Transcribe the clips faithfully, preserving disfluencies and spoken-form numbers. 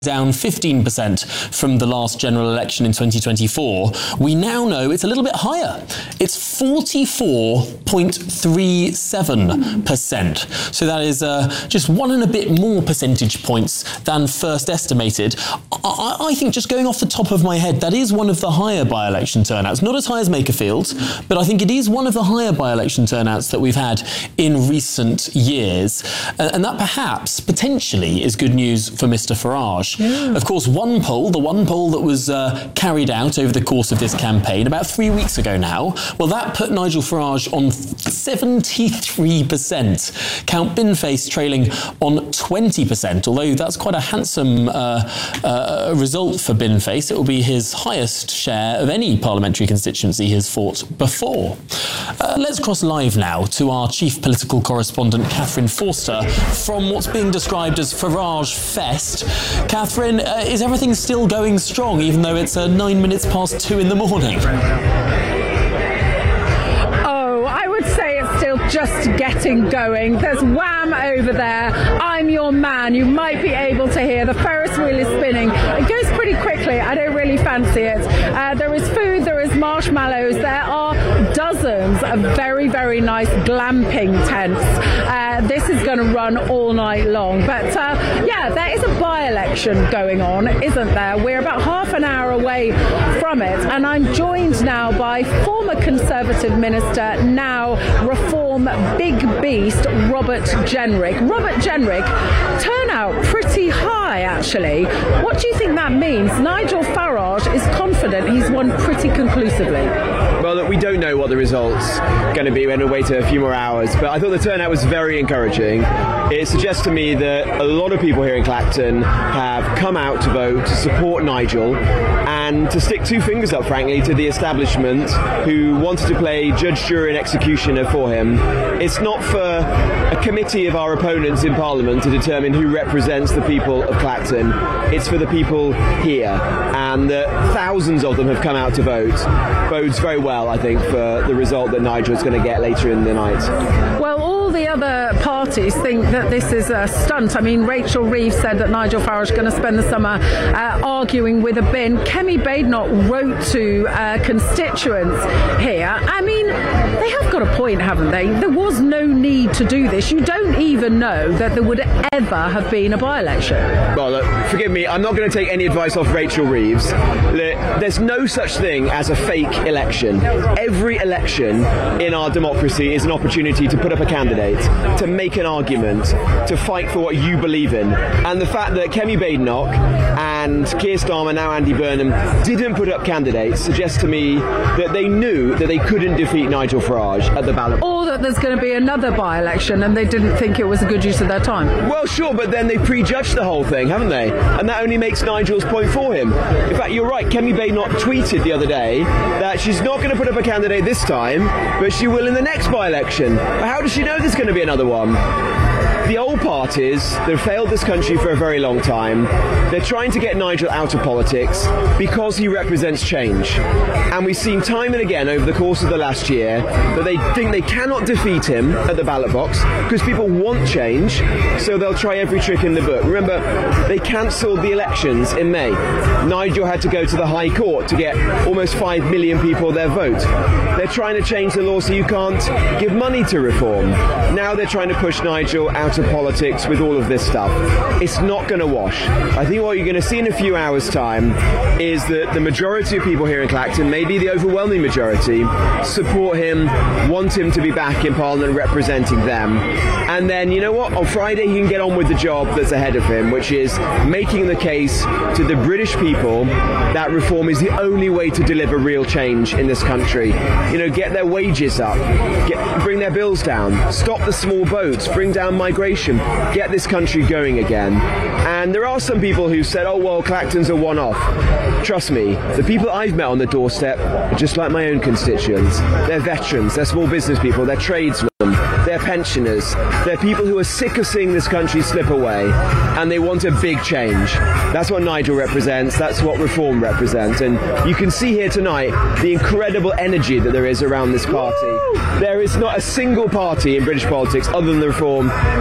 down fifteen percent from the last general election in twenty twenty-four, we now know it's a little bit higher. It's forty-four point three seven percent. So that is uh, just one and a bit more percentage points than first estimated. I, I think just going off the top of my head, that is one of the higher by-election turnouts. Not as high as Makerfield, but I think it is one of the higher by-election turnouts that we've had in recent years. Uh, and that perhaps, potentially, is good news for Mister Farage. Yeah. Of course, one poll, the one poll that was uh, carried out over the course of this campaign about three weeks ago now, well, that put Nigel Farage on seventy-three percent. Count Binface trailing on twenty percent, although that's quite a handsome uh, uh, result for Binface. It will be his highest share of any parliamentary constituency he has fought before. Uh, let's cross live now to our chief political correspondent, Catherine Forster, from what's being described as Farage Fest. Catherine, uh, is everything still going strong, even though it's uh, nine minutes past two in the morning? Oh, I would say it's still just getting going. There's Wham over there. I'm your man. You might be able to hear the Ferris wheel is spinning. It goes pretty quickly. I don't really fancy it. Uh, there is food. There is marshmallows. There are dozens of very, very nice glamping tents. Uh, this is going to run all night long. But uh, yeah, there is a by-election going on, isn't there? We're about half an hour away from it. And I'm joined now by former Conservative Minister, now Reform big beast, Robert Jenrick. Robert Jenrick, turnout pretty high, actually. What do you think that means? Nigel Farage is confident he's won pretty conclusively. Well, look, we don't know what the results are going to be. We're going to wait a few more hours, but I thought the turnout was very encouraging. It suggests to me that a lot of people here in Clacton have come out to vote to support Nigel and to stick two fingers up, frankly, to the establishment who wanted to play judge, jury and executioner for him. It's not for a committee of our opponents in Parliament to determine who represents the people of Clacton. It's for the people here, and that thousands of them have come out to vote bodes very well, I think, for the result that Nigel is going to get later in the night. Well, all the other parties think that this is a stunt. I mean, Rachel Reeves said that Nigel Farage is going to spend the summer uh, arguing with a bin. Kemi Badenoch wrote to uh, constituents here. I mean, they have got a point, haven't they? There was no need to do this. You don't even know that there would ever have been a by-election. Well, look, forgive me, I'm not going to take any advice off Rachel Reeves. Look, there's no such thing as a fake election. Every election in our democracy is an opportunity to put up a candidate, to make an argument, to fight for what you believe in. And the fact that Kemi Badenoch and Keir Starmer, now Andy Burnham, didn't put up candidates suggests to me that they knew that they couldn't defeat Nigel Farage at the ballot. Or that there's going to be another by-election and they didn't think it was a good use of their time. Well, sure, but then they prejudged the whole thing, haven't they? And that only makes Nigel's point for him. In fact, you're right, Kemi Badenoch tweeted the other day that she's not going to put up a candidate this time, but she will in the next by-election. But how does she know there's going to be another one? The old parties that have failed this country for a very long time, they're trying to get Nigel out of politics because he represents change. And we've seen time and again over the course of the last year that they think they cannot defeat him at the ballot box because people want change, so they'll try every trick in the book. Remember, they cancelled the elections in May. Nigel had to go to the High Court to get almost five million people their vote. They're trying to change the law so you can't give money to reform. Now they're trying to push Nigel out of politics with all of this stuff. It's not going to wash. I think what you're going to see in a few hours' time is that the majority of people here in Clacton, maybe the overwhelming majority, support him, want him to be back in Parliament representing them. And then, you know what, on Friday he can get on with the job that's ahead of him, which is making the case to the British people that reform is the only way to deliver real change in this country. You know, get their wages up, get, bring their bills down, stop the small boats, bring down migration, get this country going again. And there are some people who said, oh, well, Clacton's a one-off. Trust me, the people I've met on the doorstep are just like my own constituents. They're veterans, they're small business people, they're tradesmen, they're pensioners, they're people who are sick of seeing this country slip away, and they want a big change. That's what Nigel represents, that's what Reform represents, and you can see here tonight the incredible energy that there is around this party. There is not a single party in British politics other than the Reform that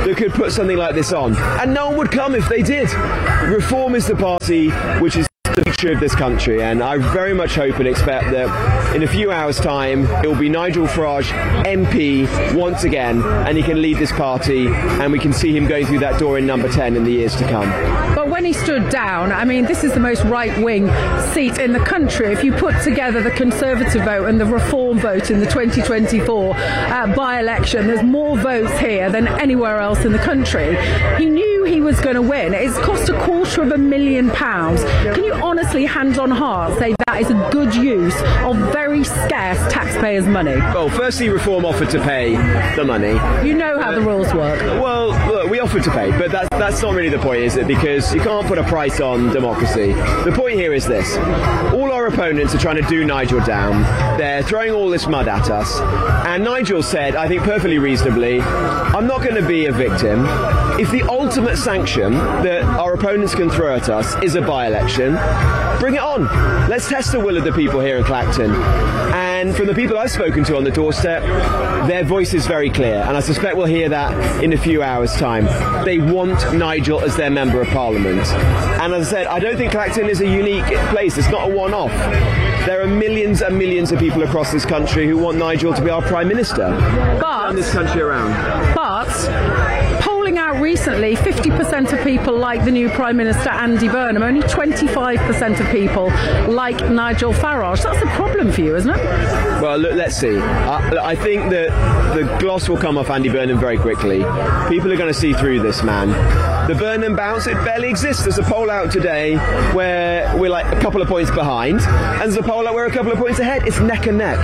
that could put something like this on. And no one would come if they did. Reform is the party which is the future of this country, and I very much hope and expect that in a few hours' time it will be Nigel Farage M P once again, and he can lead this party, and we can see him going through that door in number ten in the years to come. But when he stood down, I mean, this is the most right-wing seat in the country. If you put together the Conservative vote and the Reform vote in the twenty twenty-four uh, by-election, there's more votes here than anywhere else in the country. He knew he was going to win. It's cost a quarter of a million pounds. Can you honestly, hand on heart, say that is a good use of very scarce taxpayers' money? Well, firstly, Reform offered to pay the money. You know how the rules work. Well, look, we offered to pay, but that's, that's not really the point, is it? Because you can't put a price on democracy. The point here is this. All our opponents are trying to do Nigel down. They're throwing all this mud at us. And Nigel said, I think perfectly reasonably, I'm not going to be a victim. If the ultimate sanction that our opponents can throw at us is a by-election, bring it on. Let's test the will of the people here in Clacton. And from the people I've spoken to on the doorstep, their voice is very clear, and I suspect we'll hear that in a few hours' time. They want Nigel as their Member of Parliament. And as I said, I don't think Clacton is a unique place. It's not a one-off. There are millions and millions of people across this country who want Nigel to be our Prime Minister. But, turn this country around. But polling out recently, fifty percent of people like the new Prime Minister Andy Burnham. Only twenty-five percent of people like Nigel Farage. That's a problem for you, isn't it? Well, look, let's see. I, I think that the gloss will come off Andy Burnham very quickly. People are going to see through this man. The Burnham bounce, it barely exists. There's a poll out today where we're like a couple of points behind, and there's a poll out where we're a couple of points ahead. It's neck and neck.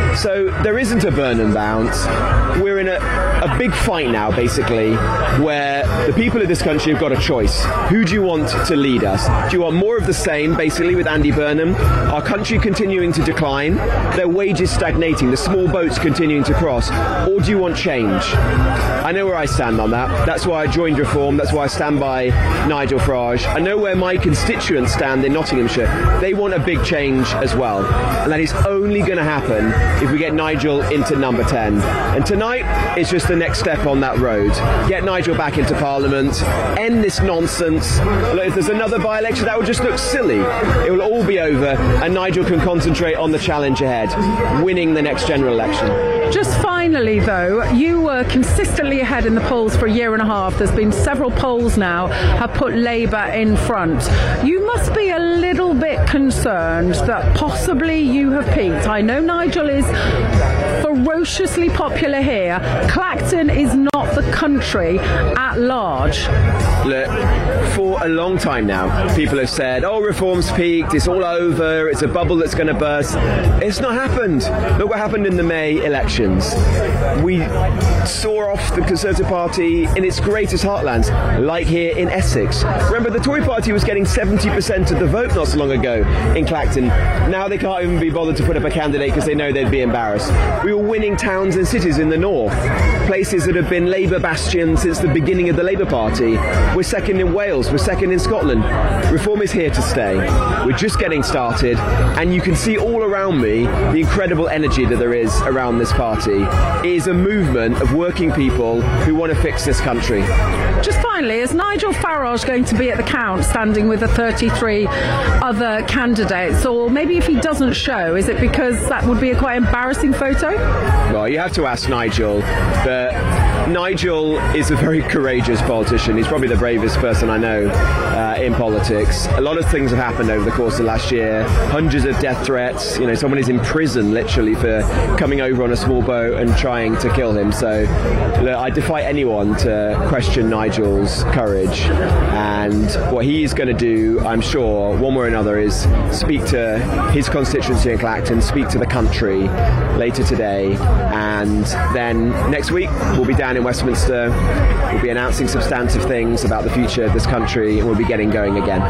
So there isn't a Burnham bounce. We're in a, a big fight now, basically, where the people of this country have got a choice. Who do you want to lead us? Do you want more of the same, basically, with Andy Burnham? Our country continuing to decline, their wages stagnating, the small boats continuing to cross? Or do you want change? I know where I stand on that. That's why I joined Reform. That's why I stand by Nigel Farage. I know where my constituents stand in Nottinghamshire. They want a big change as well. And that is only going to happen if we get Nigel into number ten. And tonight, it's just the next step on that road. Get Nigel back into Parliament, end this nonsense. Look, if there's another by-election, that would just look silly. It will all be over, and Nigel can concentrate on the challenge ahead, winning the next general election. Just finally, though, you were consistently ahead in the polls for a year and a half. There's been several polls now have put Labour in front. You must be a little bit concerned that possibly you have peaked. I know Nigel is ferociously popular here. Clacton is not the country at large. Look, for a long time now, people have said, oh, Reform's peaked, it's all over, it's a bubble that's going to burst. It's not happened. Look what happened in the May elections. We saw off the Conservative Party in its greatest heartlands, like here in Essex. Remember, the Tory Party was getting seventy percent of the vote not so long ago in Clacton. Now they can't even be bothered to put up a candidate because they know they'd be embarrassed. We were winning towns and cities in the north, places that have been Labour bastions since the beginning of the Labour Party. We're second in Wales, we're second in Scotland. Reform is here to stay. We're just getting started, and you can see all around me the incredible energy that there is around this party. It is a movement of working people who want to fix this country. Just finally, is Nigel Farage going to be at the count standing with the thirty-three other candidates? Or maybe if he doesn't show, is it because that would be a quite embarrassing photo? Well, you have to ask Nigel, but Nigel is a very courageous politician. He's probably the bravest person I know uh, in politics. A lot of things have happened over the course of last year. Hundreds of death threats. You know, someone is in prison literally for coming over on a small boat and trying to kill him. So look, I defy anyone to question Nigel's courage. And what he's going to do, I'm sure, one way or another, is speak to his constituency in Clacton, speak to the country later today, and then next week we'll be down in Westminster. We'll be announcing substantive things about the future of this country, and we'll be getting going again.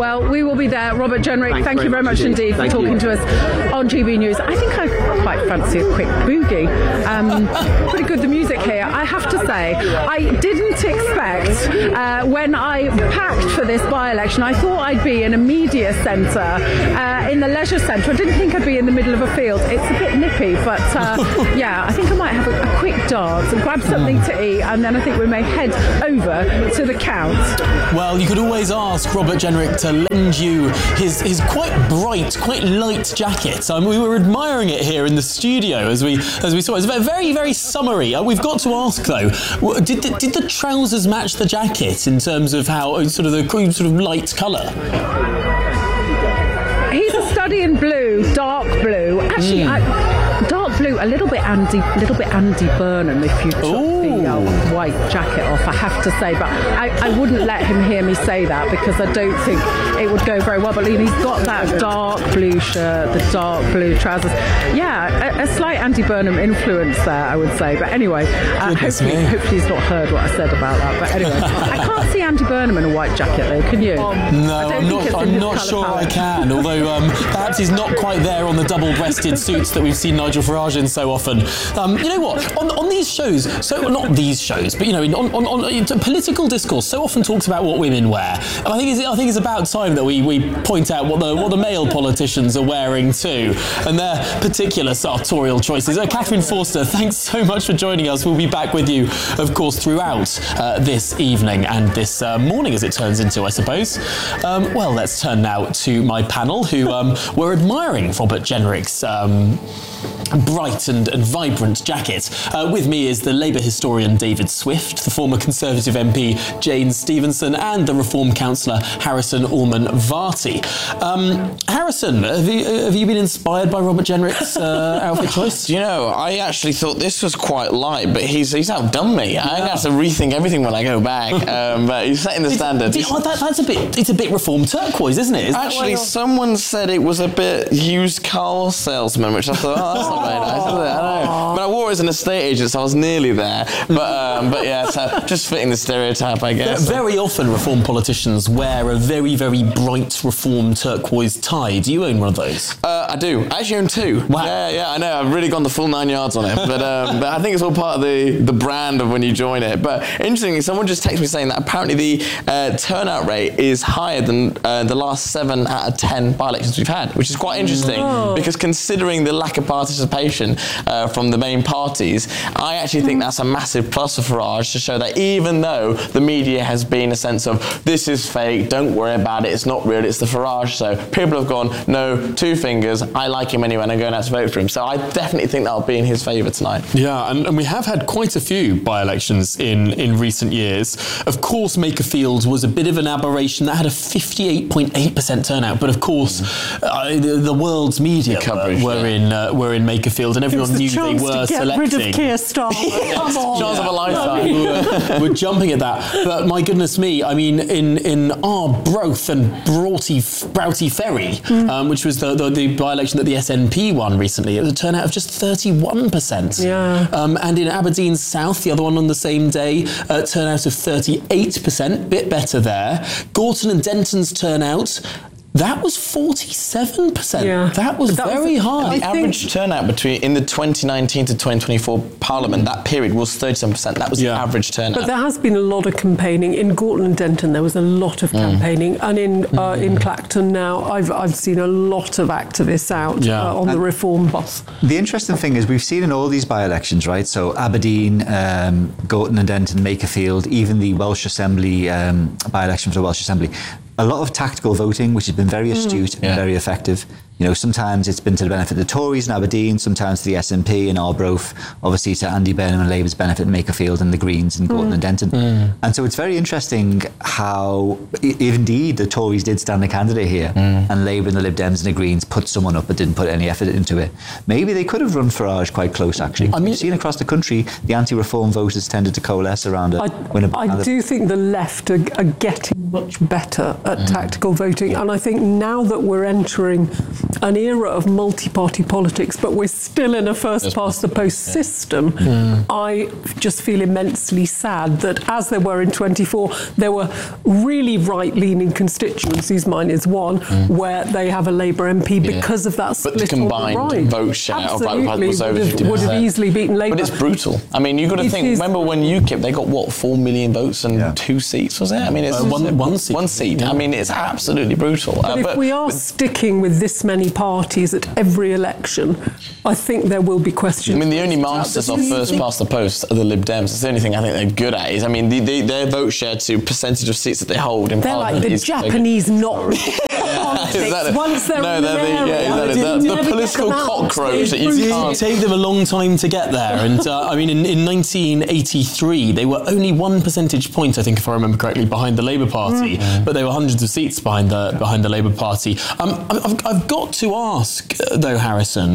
Well, we will be there. Robert Jenrick, Thanks thank very you very much much indeed. indeed for Thank talking you. to us on G B News. I think I quite fancy a quick boogie. Um, pretty good, the music here. I have to say, I didn't expect, uh, when I packed for this by-election, I thought I'd be in a media centre, uh, in the leisure centre. I didn't think I'd be in the middle of a field. It's a bit nippy, but uh, yeah, I think I might have a, a quick dance and grab something to eat, and then I think we may head over to the count. Well, you could always ask Robert Jenrick to lend you his, his quite bright, quite light jacket. Um, we were admiring it here in the studio as we as we saw it. It's very, very summery. Uh, we've got to ask though, w- did the, did the trousers match the jacket in terms of how uh, sort of the sort of light colour? He's a study in blue, dark blue. Actually, Mm. I, dark blue, a little bit Andy, little bit Andy Burnham if you took Ooh. the uh, white jacket off. I have to say, but I, I wouldn't let him hear me say that because I don't think it would go very well. But he's got that dark blue shirt, the dark blue trousers. Yeah, a, a slight Andy Burnham influence there, I would say. But anyway, uh, Goodness hopefully, me. hopefully he's not heard what I said about that. But anyway, I can't see Andy Burnham in a white jacket though. Can you? No, I don't I'm think not. it's in I'm his not colour sure I palette. can. Although um, perhaps he's not quite there on the double-breasted suits that we've seen Nigel Farage in so often. Um, you know what? On, on these shows, so not these shows, but you know, in, on, on, on uh, political discourse, so often talks about what women wear. And I think it's, I think it's about time that we, we point out what the what the male politicians are wearing too, and their particular sartorial choices. Uh, Catherine Forster, thanks so much for joining us. We'll be back with you, of course, throughout uh, this evening and this uh, morning, as it turns into, I suppose. Um, well, let's turn now to my panel, who um, were admiring Robert Jenrick's um, bright and, and vibrant jacket. Uh, with me is the Labour historian David Swift, the former Conservative M P Jane Stevenson, and the Reform councillor Harrison Allman-Varty. Um, Harrison, have you, have you been inspired by Robert Jenrick's uh, outfit choice? You know, I actually thought this was quite light, but he's he's outdone me. I think I have to rethink everything when I go back. Um, but he's setting the standard. It's, oh, that, that's a bit. It's a bit reform turquoise, isn't it? Is that why Actually, you're- someone said it was a bit used car salesman, which I thought, oh, that's not very nice, is it? I know. But I wore it as an estate agent, so I was nearly there. But um, but yeah, so just fitting the stereotype, I guess. Very often, reform politicians wear a very, very bright reform turquoise tie. Do you own one of those? Uh, I do. I actually own two. Wow. Yeah, yeah, I know. I've really gone the full nine yards on it. But um, but I think it's all part of the, the brand of when you join it. But interestingly, someone just texted me saying that apparently the uh, turnout rate is higher than uh, the last seven out of ten by-elections we've had, which is quite interesting. Oh. Because considering the lack of participation uh, from the main parties, I actually think that's a massive plus for Farage to show that even though the media has been a sense of this is fake, don't worry about it, it's not real, it's the Farage show, people have gone, no, two fingers, I like him anyway and I'm going out to vote for him. So I definitely think that'll be in his favour tonight. Yeah, and, and we have had quite a few by-elections in, in recent years. Of course, Makerfield was a bit of an aberration. That had a fifty-eight point eight percent turnout, but of course, uh, the, the world's media The coverage, were, were yeah. in uh, were in Makerfield, and everyone knew they were to get selecting. rid of Keir Starmer. Come on. Chance of a lifetime. we were, we're jumping at that, but my goodness me! I mean, in in Arbroath and Broughty, Broughty Ferry, Mm. um, which was the, the the by-election that the S N P won recently, it was a turnout of just thirty-one percent. Yeah. Um, and in Aberdeen South, the other one on the same day, uh, turnout of thirty-eight percent, bit better there. Gorton and Denton's turnout, that was forty-seven percent. Yeah. That was That was- very high. I The think- average turnout between in the twenty nineteen to twenty twenty-four Parliament, that period was thirty-seven percent. That was Yeah. the average turnout. But there has been a lot of campaigning in Gorton and Denton. There was a lot of campaigning, and in uh, in Clacton now, I've I've seen a lot of activists out Yeah. uh, on the And- reform bus. The interesting thing is we've seen in all these by-elections, right? So Aberdeen, um, Gorton and Denton, Makerfield, even the Welsh Assembly um, by-election for the Welsh Assembly, a lot of tactical voting, which has been very astute and Yeah. very effective. You know, sometimes it's been to the benefit of the Tories in Aberdeen, sometimes to the S N P in Arbroath, obviously to Andy Burnham and Labour's benefit in Makerfield and the Greens in Gorton and Denton. And so it's very interesting how, i- if indeed the Tories did stand a candidate here and Labour and the Lib Dems and the Greens put someone up but didn't put any effort into it, maybe they could have run Farage quite close, actually. I mean- We've seen across the country, the anti-reform voters tended to coalesce around a I, winnable I candidate. do think the left are, are getting much better at tactical voting, and I think now that we're entering an era of multi-party politics, but we're still in a first-past-the-post system. Mm. I just feel immensely sad that, as there were in twenty-four, there were really right-leaning constituencies, mine is one, mm. where they have a Labour M P because yeah. of that split. But the combined on the right. vote share Absolutely, of was over would fifty have, percent. would have easily beaten Labour. But it's brutal. I mean, you've got to it think, is, remember when UKIP, they got, what, four million votes and yeah. two seats, was it? I mean, it's uh, one, one seat. One seat. Yeah. I mean, it's absolutely brutal. But uh, if but, we are but, sticking with this many parties at every election, I think there will be questions. I mean, the only masters of first past the post are the Lib Dems. That's the only thing I think they're good at. Is I mean, the, the, their vote share to percentage of seats that they hold in they're Parliament. They're like the is Japanese not politics. Once they're no, in they're the, the, area, yeah, exactly. the, the political cockroach that you can't. It take them a long time to get there, and uh, I mean, in, in nineteen eighty-three, they were only one percentage point, I think, if I remember correctly, behind the Labour Party, mm. but they were hundreds of seats behind the behind the Labour Party. Um, I've, I've got to ask, though, Harrison.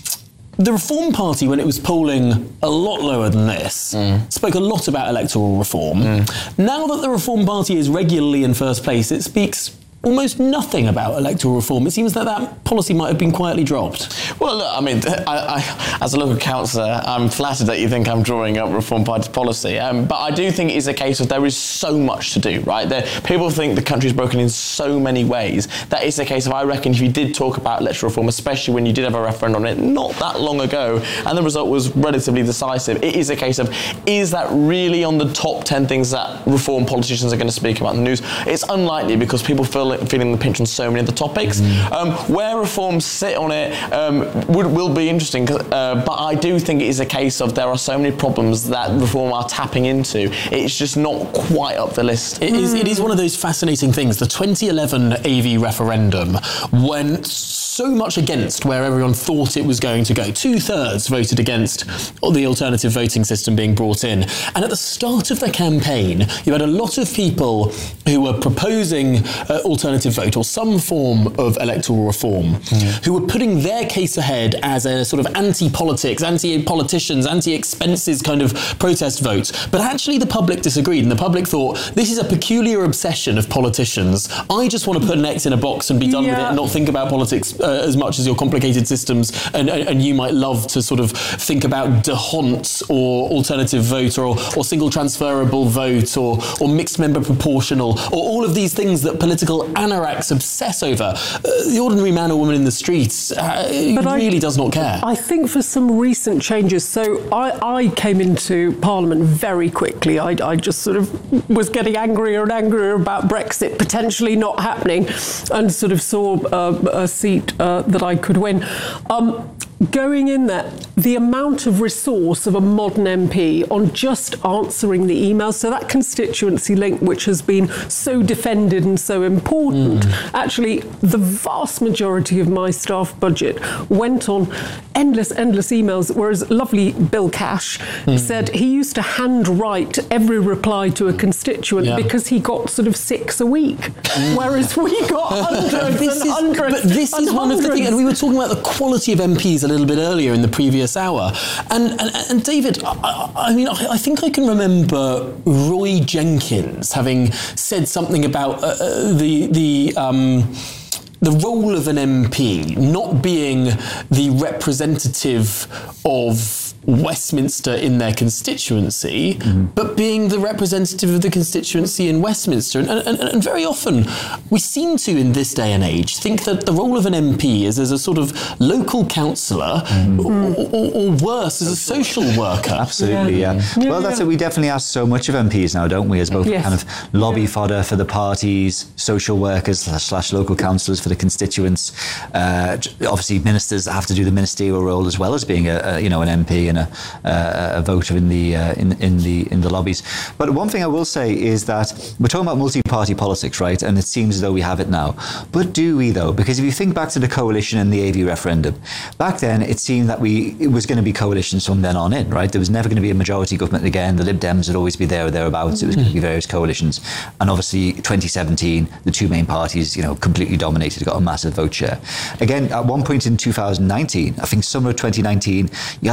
The Reform Party, when it was polling a lot lower than this, mm. spoke a lot about electoral reform. Mm. Now that the Reform Party is regularly in first place, it speaks almost nothing about electoral reform. It seems that that policy might have been quietly dropped. Well, look, I mean, I, I, as a local councillor, I'm flattered that you think I'm drawing up Reform Party's policy. Um, but I do think it's a case of there is so much to do, right? There, people think the country's broken in so many ways. That is a case of, I reckon, if you did talk about electoral reform, especially when you did have a referendum on it not that long ago, and the result was relatively decisive, it is a case of, is that really on the top ten things that reform politicians are going to speak about in the news? It's unlikely, because people feel feeling the pinch on so many of the topics. Mm. Um, where reforms sit on it um, would, will be interesting, uh, but I do think it is a case of there are so many problems that reform are tapping into. It's just not quite up the list. It, mm. is, it is one of those fascinating things. The twenty eleven A V referendum went so much against where everyone thought it was going to go. Two-thirds voted against the alternative voting system being brought in. And at the start of the campaign, you had a lot of people who were proposing uh, alternative vote or some form of electoral reform, mm. who were putting their case ahead as a sort of anti-politics, anti-politicians, anti-expenses kind of protest vote. But actually the public disagreed, and the public thought, this is a peculiar obsession of politicians. I just want to put an X in a box and be done yeah. with it and not think about politics uh, as much as your complicated systems, and, and you might love to sort of think about D'Hondt or alternative vote or, or single transferable vote or, or mixed member proportional or all of these things that political anoraks obsess over. Uh, the ordinary man or woman in the streets uh, really I, does not care. I think for some recent changes, so I, I came into Parliament very quickly. I, I just sort of was getting angrier and angrier about Brexit potentially not happening, and sort of saw uh, a seat uh, that I could win. Um, Going in there, the amount of resource of a modern M P on just answering the emails, so that constituency link, which has been so defended and so important, mm. actually the vast majority of my staff budget went on endless, endless emails, whereas lovely Bill Cash mm. said he used to handwrite every reply to a constituent yeah. because he got sort of six a week, mm. whereas we got hundreds this and is, hundreds. But this is one of the things, and we were talking about the quality of M Ps a little bit earlier in the previous hour. And and, and David, I, I mean, I, I think I can remember Roy Jenkins having said something about uh, the the um, the role of an M P not being the representative of Westminster in their constituency, mm-hmm. but being the representative of the constituency in Westminster. And, and, and very often, we seem to, in this day and age, think that the role of an M P is as a sort of local councillor, mm-hmm. or, or, or worse, as a social worker. Absolutely, yeah. yeah. yeah well, that's yeah. it. We definitely ask so much of M Ps now, don't we, as both yes. kind of lobby yeah. fodder for the parties, social workers slash local councillors for the constituents. Uh, obviously, ministers have to do the ministerial role as well as being a, a you know an M P and a, a, a voter in the uh, in in the in the lobbies. But one thing I will say is that we're talking about multi-party politics, right? And it seems as though we have it now. But do we though? Because if you think back to the coalition and the A V referendum, back then it seemed that we it was going to be coalitions from then on in, right? There was never going to be a majority government again. The Lib Dems would always be there or thereabouts. Mm-hmm. It was going to be various coalitions. And obviously, twenty seventeen, the two main parties, you know, completely dominated, got a massive vote share. Again, at one point in two thousand nineteen, I think summer of twenty nineteen, you had about four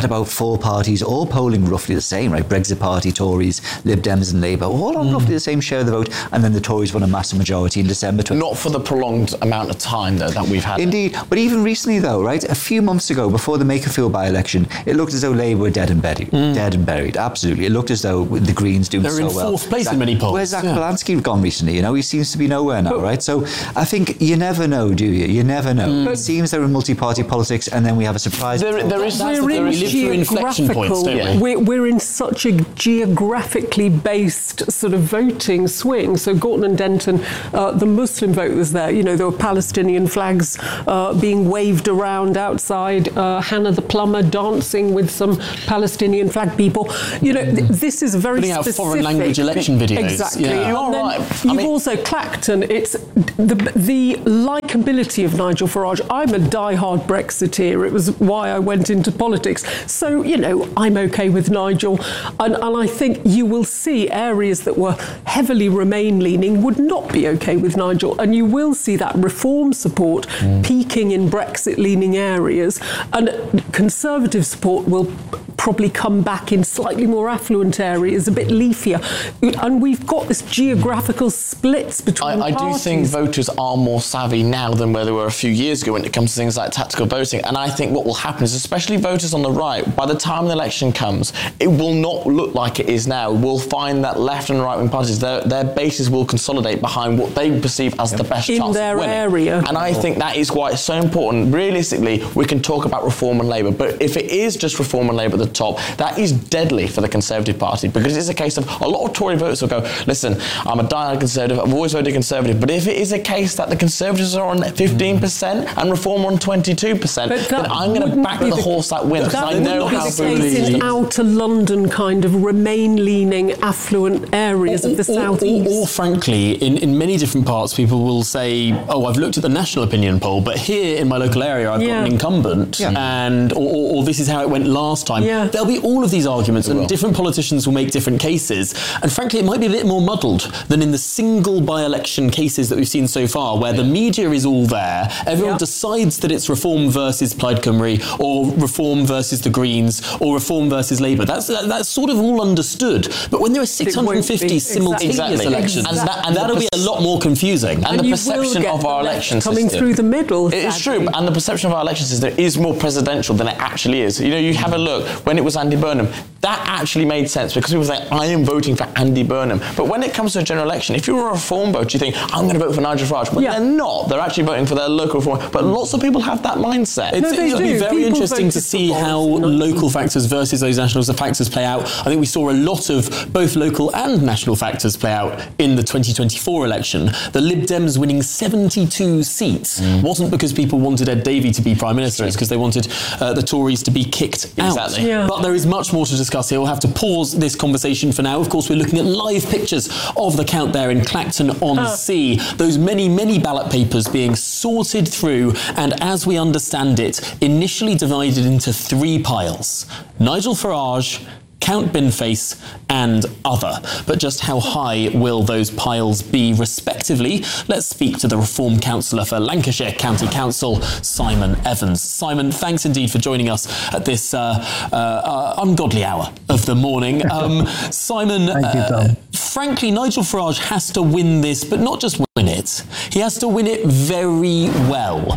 four parties, all polling roughly the same, right? Brexit Party, Tories, Lib Dems and Labour, all on mm. roughly the same share of the vote, and then the Tories won a massive majority in December. Not for the prolonged amount of time, though, that we've had. Indeed, but even recently, though, right, a few months ago, before the Makerfield by-election, it looked as though Labour were dead and buried. Mm. Dead and buried, absolutely. It looked as though the Greens doing They're so well. They're in fourth place Zach, in many polls. Where's Zach yeah. Balansky gone recently? You know, he seems to be nowhere now, right? So I think you never know, do you? You never know. Mm. It seems they're in multi-party politics, and then we have a surprise. There, there is, we're there in is through inflection points, don't yeah. we? We're, we're in such a geographically based sort of voting swing. So Gorton and Denton, uh, the Muslim vote was there. You know, there were Palestinian flags uh, being waved around outside. Uh, Hannah the plumber dancing with some Palestinian flag people. You know, th- this is a very Putting specific. out foreign language election videos. Exactly. Yeah. You are right. You've I mean, also Clacton. It's the the likability of Nigel Farage. I'm a diehard Brexiteer. It was why I went into politics. So, you know, I'm okay with Nigel. And, and I think you will see areas that were heavily Remain-leaning would not be okay with Nigel. And you will see that Reform support mm. peaking in Brexit-leaning areas. And Conservative support will probably come back in slightly more affluent areas, a bit leafier. And we've got this geographical splits between I, I parties. do think voters are more savvy now than where they were a few years ago when it comes to things like tactical voting. And I think what will happen is, especially voters on the right, by the time the election comes, it will not look like it is now. We'll find that left and right-wing parties, their, their bases will consolidate behind what they perceive as the best in chance their of winning. area. And I think that is why it's so important. Realistically, we can talk about Reform and Labour, but if it is just Reform and Labour at the top, that is deadly for the Conservative Party, because it's a case of a lot of Tory voters will go, listen, I'm a diehard Conservative, I've always voted Conservative, but if it is a case that the Conservatives are on fifteen percent and Reform on twenty-two percent, then I'm going to back the, the horse that wins, because I know how the case in outer London kind of Remain-leaning affluent areas or, of the or, South East. Or, or frankly, in, in many different parts, people will say, oh, I've looked at the national opinion poll, but here in my local area, I've yeah. got an incumbent, yeah. and or, or, or this is how it went last time. Yeah. There'll be all of these arguments, and different politicians will make different cases. And frankly, it might be a bit more muddled than in the single by-election cases that we've seen so far, where the media is all there, everyone yeah. decides that it's Reform versus Plaid Cymru, or Reform versus the Greens, or Reform versus Labour. That's that's sort of all understood. But when there are six hundred fifty simultaneous exactly. elections, exactly. and, that, and that'll be a lot more confusing. And, and the you perception of our election coming system through the middle. It is true, and the perception of our election system is more presidential than it actually is. You know, you have a look, when it was Andy Burnham, that actually made sense, because people say, I am voting for Andy Burnham. But when it comes to a general election, if you're a Reform voter, you think, I'm going to vote for Nigel Farage. But yeah. they're not. They're actually voting for their local Reform. But lots of people have that mindset. It's, no, they it'll do. be very People interesting to see how local factors versus those national factors play out. I think we saw a lot of both local and national factors play out in the twenty twenty-four election. The Lib Dems winning seventy-two seats mm. wasn't because people wanted Ed Davey to be Prime Minister, it's because they wanted uh, the Tories to be kicked exactly. out. Yeah. But there is much more to discuss here. We'll have to pause this conversation for now. Of course, we're looking at live pictures of the count there in Clacton-on-Sea. Uh. Those many, many ballot papers being sorted through, and as we understand it, initially divided into three piles. Nigel Farage, Count Binface and other. But just how high will those piles be respectively? Let's speak to the Reform Councillor for Lancashire County Council, Simon Evans. Simon, thanks indeed for joining us at this uh, uh, uh, ungodly hour of the morning. Um, Simon, Thank you, Tom. Uh, frankly, Nigel Farage has to win this, but not just win it. He has to win it very well.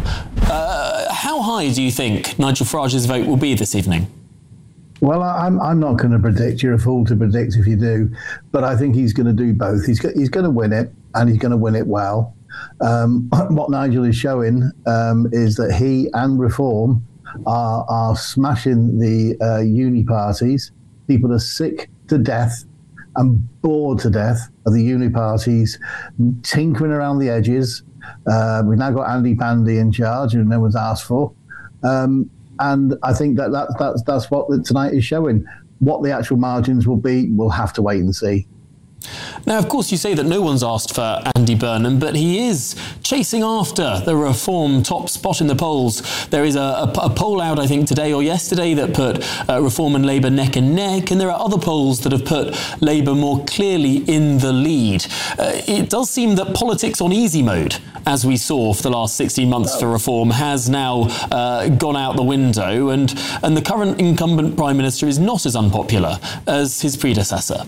Uh, how high do you think Nigel Farage's vote will be this evening? Well, I'm I'm not going to predict. You're a fool to predict if you do, but I think he's going to do both. He's he's going to win it, and he's going to win it well. Um, what Nigel is showing um, is that he and Reform are are smashing the uh, uni parties. People are sick to death and bored to death of the uni parties tinkering around the edges. Uh, we've now got Andy Pandy in charge, who no one's asked for. Um, And I think that, that that's that's what tonight is showing. What the actual margins will be, we'll have to wait and see. Now, of course, you say that no one's asked for Andy Burnham, but he is chasing after the Reform top spot in the polls. There is a, a, a poll out, I think, today or yesterday that put uh, Reform and Labour neck and neck, and there are other polls that have put Labour more clearly in the lead. Uh, it does seem that politics on easy mode, as we saw for the last sixteen months for Reform, has now uh, gone out the window, and, and the current incumbent Prime Minister is not as unpopular as his predecessor.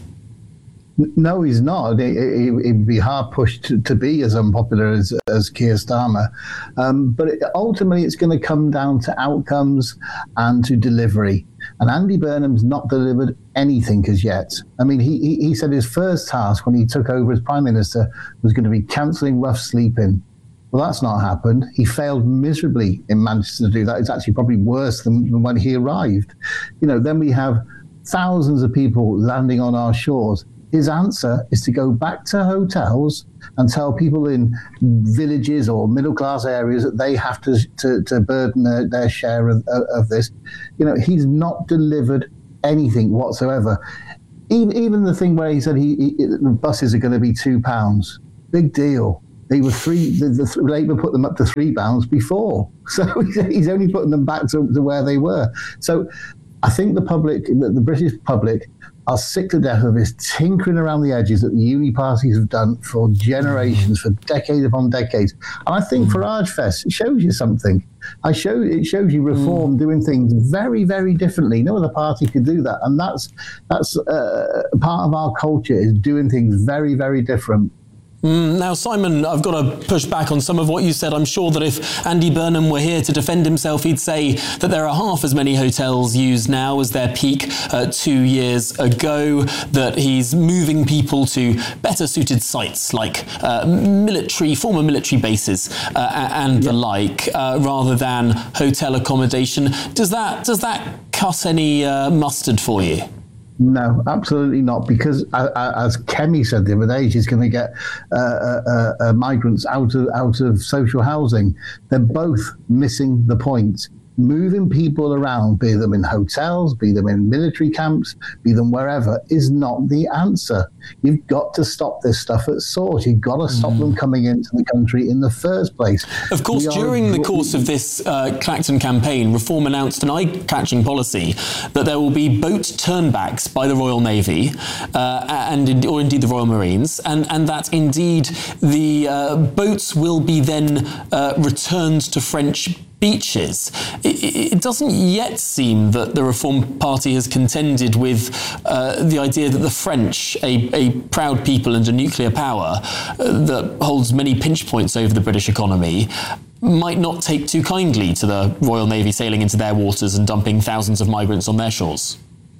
No, he's not. It, it, it'd be hard pushed to, to be as unpopular as, as Keir Starmer. Um, but it, ultimately, it's going to come down to outcomes and to delivery. And Andy Burnham's not delivered anything as yet. I mean, he, he, he said his first task when he took over as Prime Minister was going to be cancelling rough sleeping. Well, that's not happened. He failed miserably in Manchester to do that. It's actually probably worse than, than when he arrived. You know, then we have thousands of people landing on our shores. His answer is to go back to hotels and tell people in villages or middle-class areas that they have to to, to burden their, their share of, of this. You know, he's not delivered anything whatsoever. Even, even the thing where he said he, he, the buses are going to be two pounds. Big deal. They were three. The, the Labour put them up to three pounds before, so he's only putting them back to, to where they were. So I think the public, the, the British public, are sick to death of this tinkering around the edges that the uni parties have done for generations, for decades upon decades. And I think Farage Fest shows you something. I show it shows you Reform mm. doing things very, very differently. No other party could do that, and that's that's uh, part of our culture, is doing things very, very different. Mm, now, Simon, I've got to push back on some of what you said. I'm sure that if Andy Burnham were here to defend himself, he'd say that there are half as many hotels used now as their peak uh, two years ago, that he's moving people to better suited sites like uh, military, former military bases uh, and the like, uh, rather than hotel accommodation. Does that, does that cut any uh, mustard for you? No, absolutely not, because uh, as Kemi said the other day, she's going to get uh, uh, uh, migrants out of out of social housing. They're both missing the point. Moving people around, be them in hotels, be them in military camps, be them wherever, is not the answer. You've got to stop this stuff at source. You've got to stop mm. them coming into the country in the first place. Of course, we during are... the course of this uh, Clacton campaign, Reform announced an eye-catching policy that there will be boat turnbacks by the Royal Navy uh, and or indeed the Royal Marines, and, and that indeed the uh, boats will be then uh, returned to French beaches. It, it doesn't yet seem that the Reform Party has contended with uh, the idea that the French, a, a proud people and a nuclear power uh, that holds many pinch points over the British economy, might not take too kindly to the Royal Navy sailing into their waters and dumping thousands of migrants on their shores.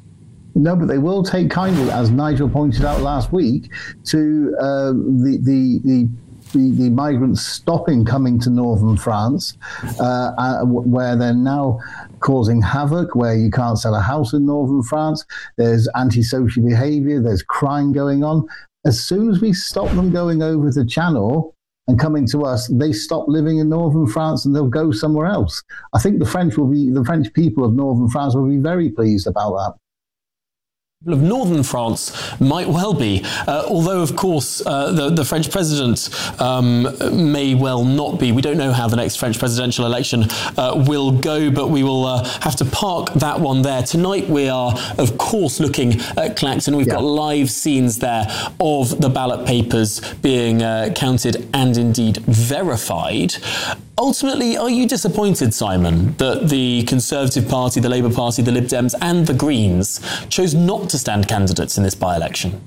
No, but they will take kindly, as Nigel pointed out last week, to uh, the the the The, the migrants stopping coming to northern France, uh, uh, where they're now causing havoc, where you can't sell a house in northern France. There's antisocial behaviour, there's crime going on. As soon as we stop them going over the channel and coming to us, they stop living in northern France and they'll go somewhere else. I think the French will be, the French people of northern France will be very pleased about that. Of northern France might well be, uh, although of course uh, the, the French president um, may well not be. We don't know how the next French presidential election uh, will go, but we will uh, have to park that one there. Tonight we are of course looking at Clacton. We've yeah. got live scenes there of the ballot papers being uh, counted and indeed verified. Ultimately, are you disappointed, Simon, that the Conservative Party, the Labour Party, the Lib Dems and the Greens chose not to stand candidates in this by-election?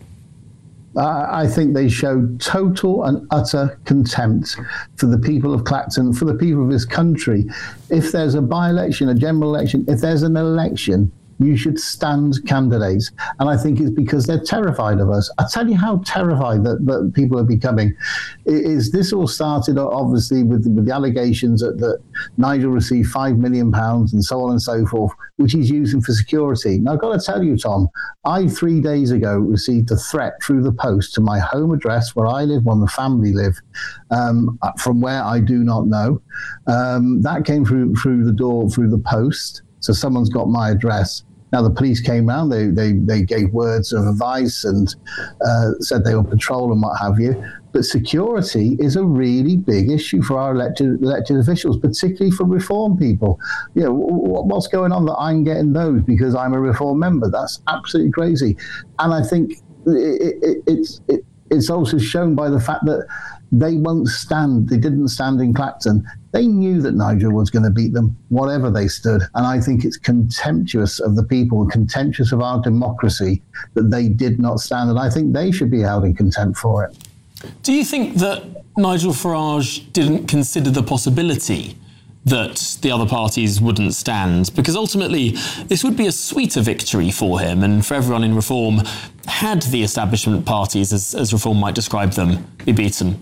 I think they showed total and utter contempt for the people of Clacton, for the people of this country. If there's a by-election, a general election, if there's an election, you should stand candidates. And I think it's because they're terrified of us. I'll tell you how terrified that, that people are becoming. Is this all started, obviously, with, with the allegations that, that Nigel received five million pounds and so on and so forth, which he's using for security. Now, I've got to tell you, Tom, I, three days ago, received a threat through the post to my home address where I live, where my family live, um, from where I do not know. Um, that came through, through the door, through the post. So someone's got my address. Now, the police came round, they, they, they gave words of advice and uh, said they will patrol and what have you. But security is a really big issue for our elected elected officials, particularly for Reform people. You know, what's going on that I'm getting those because I'm a Reform member? That's absolutely crazy. And I think it, it, it's it, it's also shown by the fact that they won't stand. They didn't stand in Clacton. They knew that Nigel was going to beat them, whatever they stood. And I think it's contemptuous of the people, contemptuous of our democracy, that they did not stand. And I think they should be held in contempt for it. Do you think that Nigel Farage didn't consider the possibility that the other parties wouldn't stand? Because ultimately, this would be a sweeter victory for him and for everyone in Reform had the establishment parties, as, as Reform might describe them, be beaten.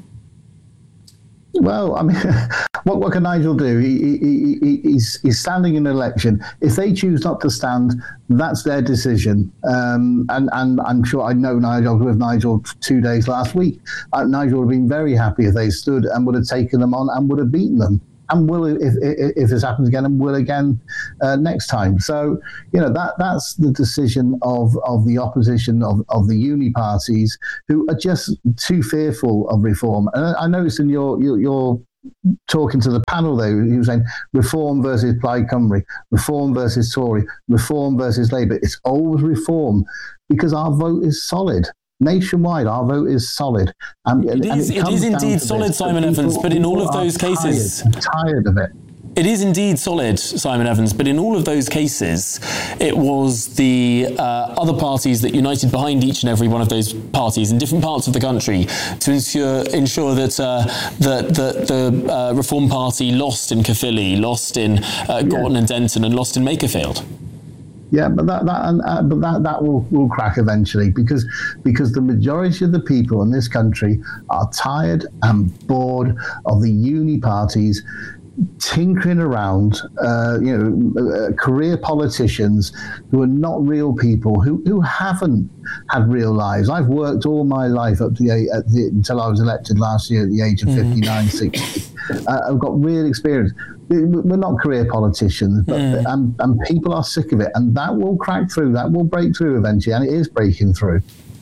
Well, I mean, what, what can Nigel do? He, he, he, he's, he's standing in an election. If they choose not to stand, that's their decision. Um, and, and I'm sure I know Nigel, I was with Nigel two days last week. Uh, Nigel would have been very happy if they stood and would have taken them on and would have beaten them. And will, if, if, if this happens again, and will again uh, next time. So, you know, that that's the decision of, of the opposition, of, of the uni parties, who are just too fearful of Reform. And I, I noticed in your, your, your talking to the panel, though, he was saying Reform versus Plaid Cymru, Reform versus Tory, Reform versus Labour. It's always Reform because our vote is solid. Nationwide, our vote is solid. Um, it is, it, it is indeed solid, this, Simon people, Evans, but in all of those cases... Tired, tired of it. It is indeed solid, Simon Evans, but in all of those cases, it was the uh, other parties that united behind each and every one of those parties in different parts of the country to ensure ensure that uh, that, that the uh, Reform Party lost in Caerphilly, lost in uh, Gorton yeah. and Denton, and lost in Makerfield. Yeah, but that that and, uh, but that that will, will crack eventually because because the majority of the people in this country are tired and bored of the uni parties tinkering around, uh, you know, uh, career politicians who are not real people, who, who haven't had real lives. I've worked all my life up to the, at the, until I was elected last year at the age of mm-hmm. fifty-nine, sixty. Uh, I've got real experience. We're not career politicians, but mm. and, and people are sick of it, and that will crack through. That will break through eventually, and it is breaking through.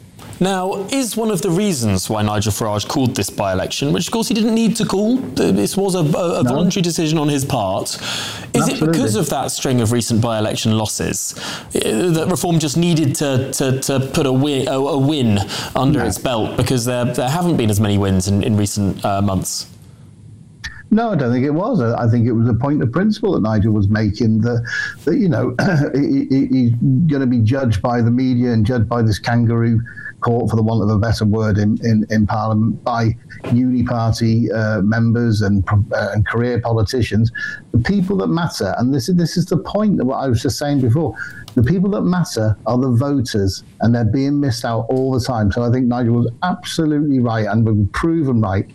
Now, is one of the reasons why Nigel Farage called this by-election, which of course he didn't need to call, this was a, a, a no. voluntary decision on his part, is Absolutely. It because of that string of recent by-election losses that Reform just needed to, to, to put a win, a, a win under no. its belt because there, there haven't been as many wins in, in recent uh, months? No, I don't think it was. I think it was a point of principle that Nigel was making that, that you know, he, he, he's going to be judged by the media and judged by this kangaroo court, for the want of a better word, in, in, in Parliament, by uni party uh, members and uh, and career politicians. The people that matter, and this is this is the point of what I was just saying before, the people that matter are the voters, and they're being missed out all the time. So I think Nigel was absolutely right, and was proven right,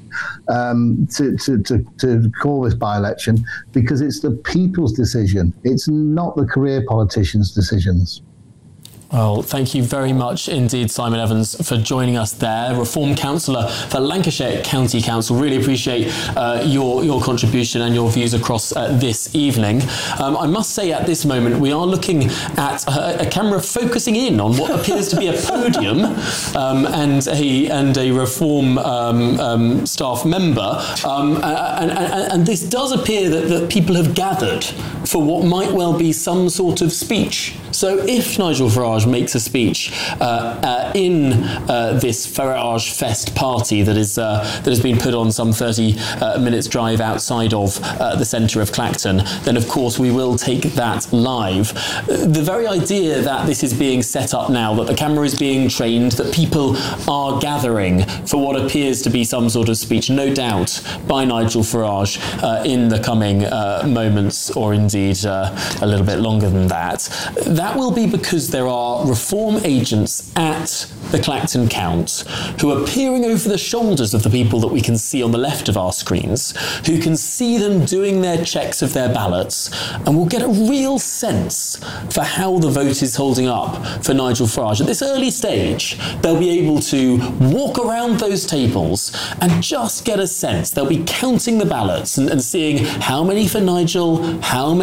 um, to, to, to, to call this by-election, because it's the people's decision. It's not the career politicians' decisions. Well, thank you very much indeed, Simon Evans, for joining us there. Reform Councillor for Lancashire County Council. Really appreciate uh, your, your contribution and your views across uh, this evening. Um, I must say at this moment, we are looking at a, a camera focusing in on what appears to be a podium um, and, a, and a Reform um, um, staff member. Um, and, and, and this does appear that, that people have gathered for what might well be some sort of speech. So if Nigel Farage makes a speech uh, uh, in uh, this Farage Fest party that is uh, that has been put on some thirty uh, minutes drive outside of uh, the centre of Clacton, then of course we will take that live. The very idea that this is being set up now, that the camera is being trained, that people are gathering for what appears to be some sort of speech, no doubt, by Nigel Farage uh, in the coming uh, moments, or indeed uh, a little bit longer than that, that will be because there are Reform agents at the Clacton Count who are peering over the shoulders of the people that we can see on the left of our screens, who can see them doing their checks of their ballots, and will get a real sense for how the vote is holding up for Nigel Farage. At this early stage, they'll be able to walk around those tables and just get a sense. They'll be counting the ballots and, and seeing how many for Nigel, how many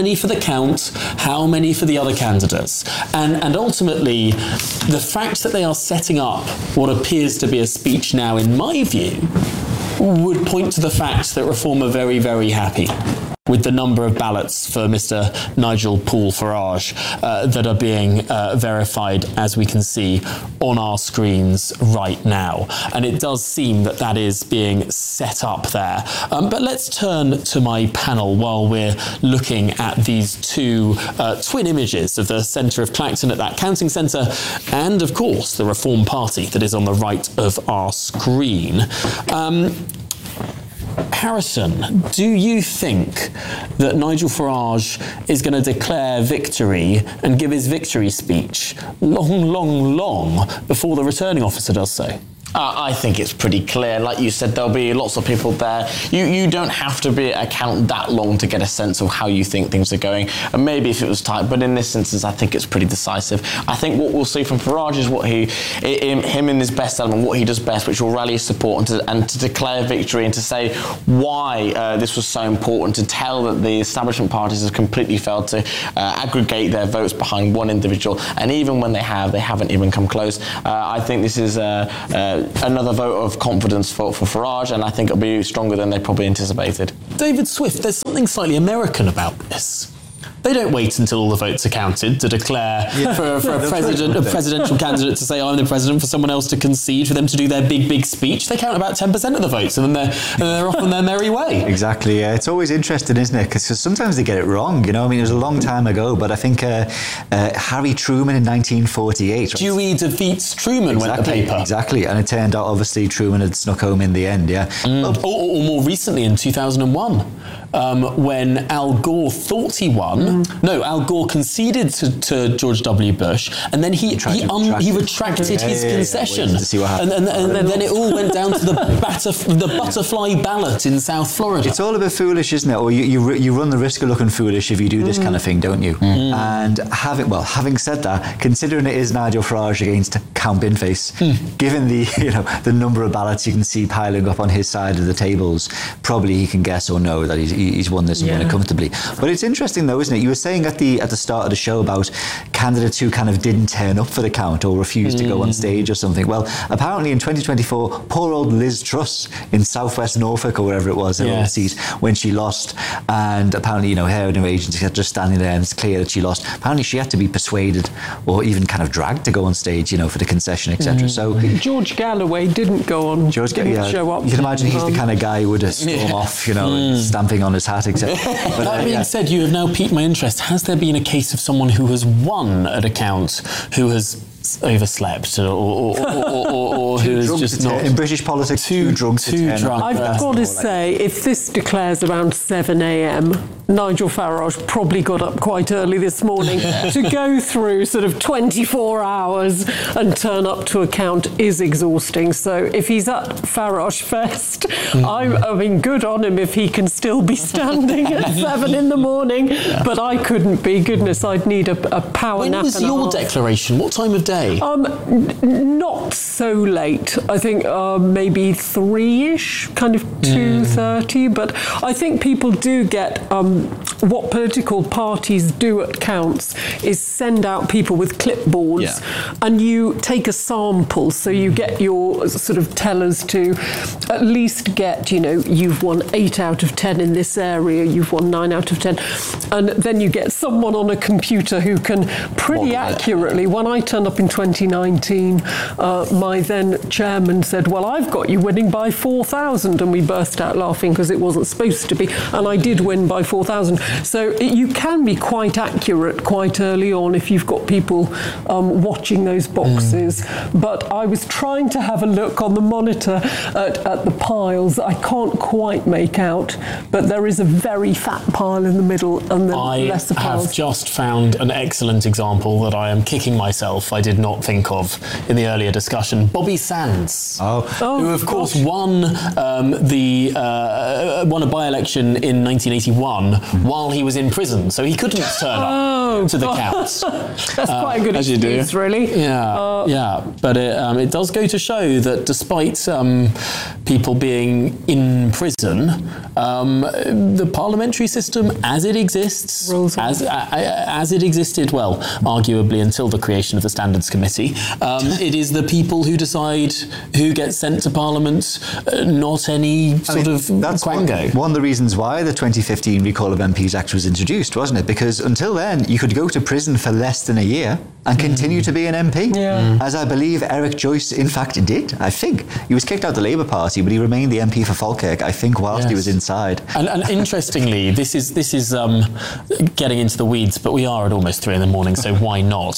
many for the count, how many for the other candidates? And, and ultimately, the fact that they are setting up what appears to be a speech now, in my view, would point to the fact that Reform are very, very happy with the number of ballots for Mister Nigel Paul Farage uh, that are being uh, verified, as we can see on our screens right now. And it does seem that that is being set up there. Um, but let's turn to my panel while we're looking at these two uh, twin images of the centre of Clacton at that counting centre, and of course the Reform Party that is on the right of our screen. Um, Harrison, do you think that Nigel Farage is going to declare victory and give his victory speech long, long, long before the returning officer does so? Uh, I think it's pretty clear. Like you said, there'll be lots of people there. You you don't have to be at a count that long to get a sense of how you think things are going. And maybe if it was tight, but in this instance, I think it's pretty decisive. I think what we'll see from Farage is what he, in, him in his best element, what he does best, which will rally support and to, and to declare victory and to say why uh, this was so important, to tell that the establishment parties have completely failed to uh, aggregate their votes behind one individual. And even when they have, they haven't even come close. Uh, I think this is uh, uh, another vote of confidence for, for Farage, and I think it'll be stronger than they probably anticipated. David Swift, there's something slightly American about this. They don't wait until all the votes are counted to declare yeah. for, for a, president, a presidential candidate to say, I'm the president, for someone else to concede, for them to do their big, big speech. They count about ten percent of the votes, and then they're, and they're off on their merry way. Exactly, yeah. It's always interesting, isn't it? Because sometimes they get it wrong, you know? I mean, it was a long time ago, but I think uh, uh, Harry Truman in nineteen forty-eight... Right? Dewey defeats Truman, exactly, went the paper. Exactly, and it turned out, obviously, Truman had snuck home in the end, yeah. Mm. Or, or more recently, in two thousand one, um, when Al Gore thought he won. Mm. No, Al Gore conceded to, to George W. Bush, and then he he, um, he retracted yeah, his yeah, yeah, concession, yeah. To see what happened. and, and, and, and then it all went down to the, butterf- the butterfly ballot in South Florida. It's all a bit foolish, isn't it? Or you you, you run the risk of looking foolish if you do this mm. kind of thing, don't you? Mm. And having well, having said that, considering it is Nigel Farage against Count Binface, mm. given the you know the number of ballots you can see piling up on his side of the tables, probably he can guess or know that he's he's won this and yeah. won it comfortably. But it's interesting though, isn't it? You were saying at the at the start of the show about candidates who kind of didn't turn up for the count or refused mm. to go on stage or something. Well, apparently in twenty twenty-four, poor old Liz Truss in southwest Norfolk or wherever it was, in yes. seat, when she lost, and apparently, you know, her and her agents are just standing there and it's clear that she lost. Apparently she had to be persuaded or even kind of dragged to go on stage, you know, for the concession, et cetera. Mm. So George Galloway didn't go on, George didn't yeah, show up. You can imagine he's um, the kind of guy who would storm yeah. off, you know, mm. and stamping on his hat, et cetera. But, that uh, being yeah. said, you have now piqued my interest. Has there been a case of someone who has won at a count who has overslept or, or, or, or, or, or who is just not... In British politics, too, too drunk to too drunk. I've got to say, if this declares around seven a.m, Nigel Farage probably got up quite early this morning to go through sort of twenty-four hours and turn up to a count is exhausting. So if he's at Farage Fest, mm. I, I mean, good on him if he can still be standing at seven in the morning. Yeah. But I couldn't be. Goodness, I'd need a, a power when nap. When was your half. declaration? What time of day? Um, n- not so late. I think uh, maybe three-ish, kind of two thirty. Mm. But I think people do get um, what political parties do at counts is send out people with clipboards, yeah. and you take a sample. So you get your sort of tellers to at least get, you know, you've won eight out of ten in this area, you've won nine out of ten, and then you get someone on a computer who can pretty accurately. When I turned up in twenty nineteen, uh, my then chairman said, well, I've got you winning by four thousand, and we burst out laughing because it wasn't supposed to be, and I did win by four thousand. So it, you can be quite accurate quite early on if you've got people um, watching those boxes. Mm. But I was trying to have a look on the monitor at, at the piles. I can't quite make out, but there is a very fat pile in the middle and then I lesser piles. I have just found an excellent example that I am kicking myself. I did not think of in the earlier discussion. Bobby Sands, Oh. who of course won um, the uh, won a by-election in nineteen eighty-one while he was in prison, so he couldn't turn Oh, up to the God. counts. That's quite a good as you do. excuse, really. Yeah, Uh, yeah, but it, um, it does go to show that despite um, people being in prison, um, the parliamentary system, as it exists, Rules on. as uh, as it existed, well, arguably until the creation of the Standards Committee, um, it is the people who decide who gets sent to Parliament, uh, not any sort I mean, of that's one, quango. one of the reasons why the twenty fifteen Recall of M Ps Act was introduced, wasn't it? Because until then, you could go to prison for less than a year and continue to be an M P. Yeah. As I believe Eric Joyce, in fact, did. I think he was kicked out of the Labour Party, but he remained the M P for Falkirk, I think, whilst he Yes. was inside. And, and interestingly, this is this is um, getting into the weeds, but we are at almost three in the morning, so why not?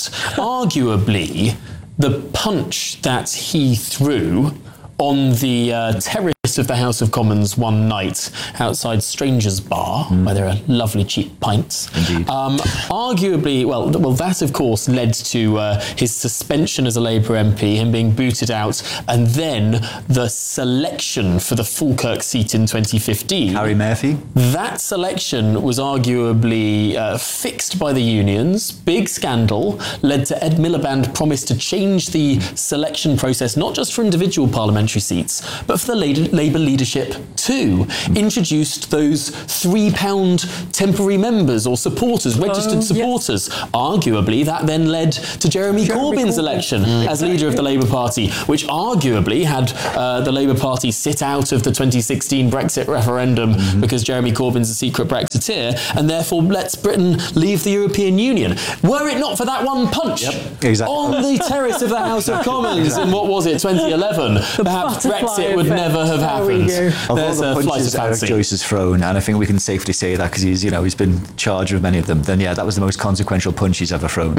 Arguably, the punch that he threw on the uh, terrace of the House of Commons one night outside Strangers Bar, where there are lovely cheap pints. Indeed. Um, arguably, well, th- well, that of course led to uh, his suspension as a Labour M P, him being booted out, and then the selection for the Falkirk seat in twenty fifteen. Harry Murphy. That selection was arguably uh, fixed by the unions. Big scandal led to Ed Miliband promise to change the selection process, not just for individual parliamentary seats, but for the la- Labour leadership too. Introduced those three pound temporary members or supporters, registered Oh, supporters. Arguably, that then led to Jeremy, Jeremy Corbyn's Corbyn. election as leader of the Labour Party, which arguably had uh, the Labour Party sit out of the twenty sixteen Brexit referendum because Jeremy Corbyn's a secret Brexiteer, and therefore lets Britain leave the European Union. Were it not for that one punch exactly. on the terrace of the House of Commons in, what was it, twenty eleven, perhaps butterfly Brexit would effect. never have There we happened. go. Of all There's the a flight of punches Eric fancy. Joyce has thrown, and I think we can safely say that because he's, you know, he's been charged with many of them, then yeah, that was the most consequential punch he's ever thrown.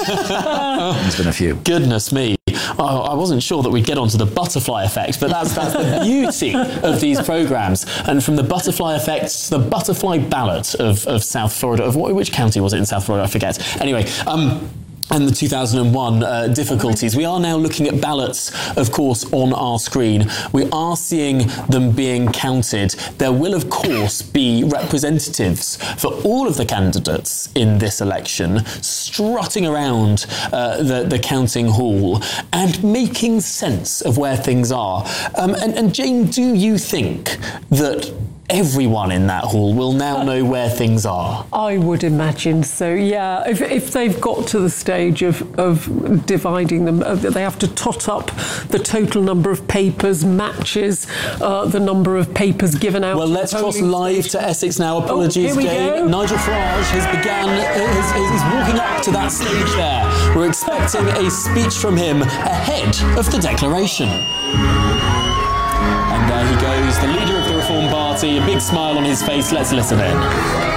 There's been a few. Goodness me. Oh, I wasn't sure that we'd get onto the butterfly effect, but that's, that's the beauty of these programmes. And from the butterfly effect to the butterfly ballot of, of South Florida, of what, which county was it in South Florida? I forget. Anyway, um, and the two thousand one uh, difficulties. We are now looking at ballots, of course, on our screen. We are seeing them being counted. There will, of course, be representatives for all of the candidates in this election strutting around uh, the, the counting hall and making sense of where things are. Um, and, and Jane, do you think that everyone in that hall will now know where things are? I would imagine so, yeah. If, if they've got to the stage of, of dividing them, uh, they have to tot up the total number of papers, matches, uh, the number of papers given out. Well, to let's cross polling live stations. to Essex now. Apologies, here we Jane. go. Nigel Farage has begun, is, is walking up to that stage there. We're expecting a speech from him ahead of the declaration. And there he goes, the leader of the Reform Party, a big smile on his face. Let's listen in.